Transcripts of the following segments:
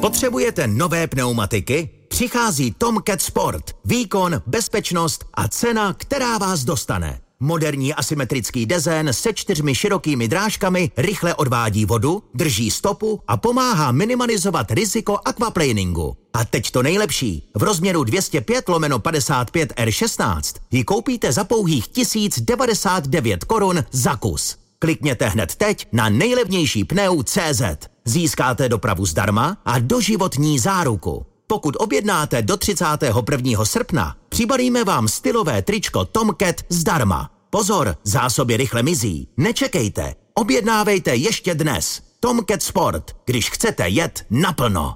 Potřebujete nové pneumatiky? Přichází Tomcat Sport. Výkon, bezpečnost a cena, která vás dostane. Moderní asymetrický dezén se 4 širokými drážkami rychle odvádí vodu, drží stopu a pomáhá minimalizovat riziko aquaplaningu. A teď to nejlepší. V rozměru 205/55 R16 ji koupíte za pouhých 1099 korun za kus. Klikněte hned teď na nejlevnější pneu.cz. Získáte dopravu zdarma a doživotní záruku. Pokud objednáte do 31. srpna, přibalíme vám stylové tričko Tomcat zdarma. Pozor, zásoby rychle mizí. Nečekejte, objednávejte ještě dnes. Tomcat Sport, když chcete jet naplno.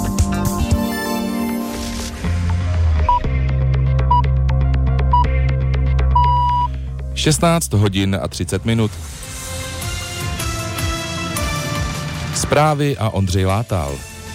Šestnáct hodin a 30 minut. Zprávy a Ondřej Látal.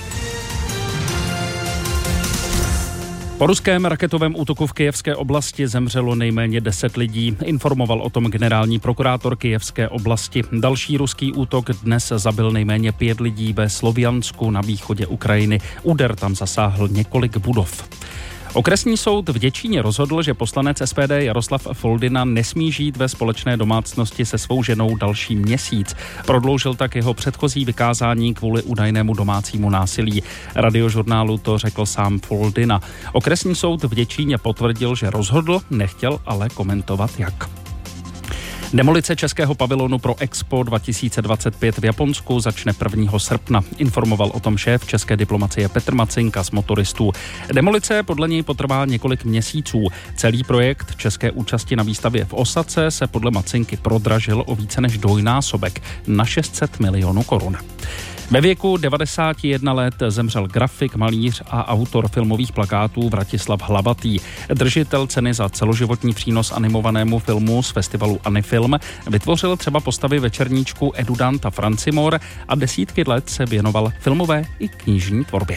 Po ruském raketovém útoku v kyjevské oblasti zemřelo nejméně 10 lidí, informoval o tom generální prokurátor kyjevské oblasti. Další ruský útok dnes zabil nejméně 5 lidí ve Sloviansku na východě Ukrajiny. Úder tam zasáhl několik budov. Okresní soud v Děčíně rozhodl, že poslanec SPD Jaroslav Foldyna nesmí žít ve společné domácnosti se svou ženou další měsíc. Prodloužil tak jeho předchozí vykázání kvůli údajnému domácímu násilí. Radiožurnálu to řekl sám Foldyna. Okresní soud v Děčíně potvrdil, že rozhodl, nechtěl ale komentovat jak. Demolice českého pavilonu pro Expo 2025 v Japonsku začne 1. srpna. Informoval o tom šéf české diplomacie Petr Macinka z Motoristů. Demolice podle něj potrvá několik měsíců. Celý projekt české účasti na výstavě v Osace se podle Macinky prodražil o více než dvojnásobek na 600 milionů korun. Ve věku 91 let zemřel grafik, malíř a autor filmových plakátů Vratislav Hlavatý. Držitel ceny za celoživotní přínos animovanému filmu z festivalu Anifilm vytvořil třeba postavy Večerníčku Edudanta Francimor a desítky let se věnoval filmové i knižní tvorbě.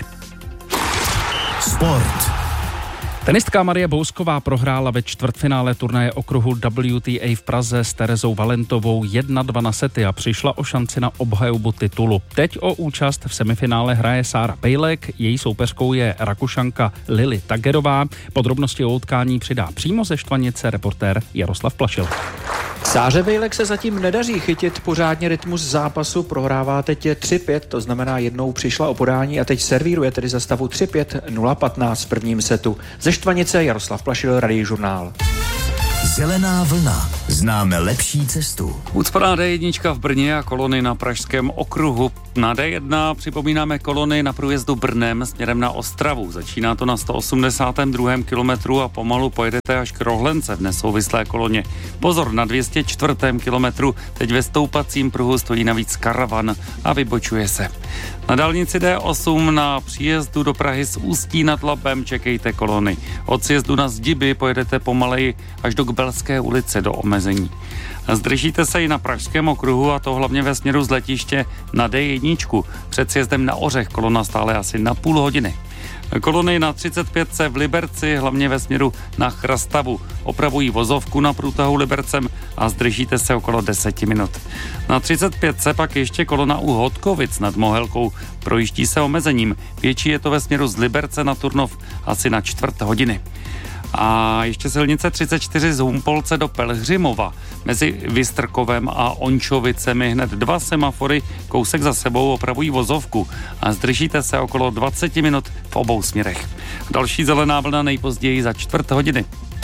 Sport. Tenistka Marie Bousková prohrála ve čtvrtfinále turnaje okruhu WTA v Praze s Terezou Valentovou 1-2 na sety a přišla o šanci na obhajobu titulu. Teď o účast v semifinále hraje Sára Pejlek, její soupeřkou je Rakušanka Lily Tagerová. Podrobnosti o utkání přidá přímo ze Štvanice reportér Jaroslav Plašil. Sáře Bejlek se zatím nedaří chytit pořádně rytmus zápasu, prohrává teď 3-5, to znamená jednou přišla o podání a teď servíruje tedy za stavu 3-5, 0-15 v prvním setu. Ze Štvanice Jaroslav Plašil, Radiožurnál. Zelená vlna. Známe lepší cestu. Ucpaná D1 v Brně a kolony na pražském okruhu. Na D1 připomínáme kolony na průjezdu Brnem směrem na Ostravu. Začíná to na 182. kilometru a pomalu pojedete až k Rohlence v nesouvislé koloně. Pozor, na 204. kilometru teď ve stoupacím pruhu stojí navíc karavan a vybočuje se. Na dálnici D8 na příjezdu do Prahy z Ústí nad Labem čekejte kolony. Od sjezdu na Zdiby pojedete pomaleji až do Kbelské ulice do omezení. Zdržíte se i na pražském okruhu a to hlavně ve směru z letiště na D1. Před sjezdem na Ořech kolona stále asi na půl hodiny. Kolony na 35 v Liberci, hlavně ve směru na Chrastavu, opravují vozovku na průtahu Libercem a zdržíte se okolo 10 minut. Na 35 pak ještě kolona u Hodkovic nad Mohelkou, projíždí se omezením. Větší je to ve směru z Liberce na Turnov asi na čtvrt hodiny. A ještě silnice 34 z Humpolce do Pelhřimova. Mezi Vystrkovem a Ončovicemi hned 2 semafory kousek za sebou opravují vozovku a zdržíte se okolo 20 minut v obou směrech. Další zelená vlna nejpozději za čtvrt hodiny.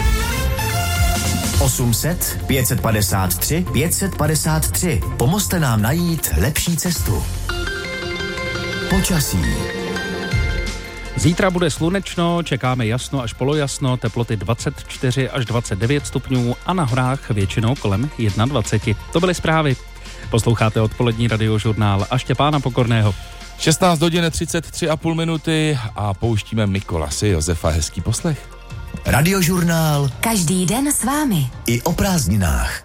800 553 553. Pomozte nám najít lepší cestu. Počasí. Zítra bude slunečno, čekáme jasno až polojasno, teploty 24 až 29 stupňů a na horách většinou kolem 21. To byly zprávy. Posloucháte odpolední Radiožurnál a Štěpána Pokorného. 16 hodin 33,5 minuty a pouštíme Mikolase Josefa. Hezký poslech. Radiožurnál. Každý den s vámi. I o prázdninách.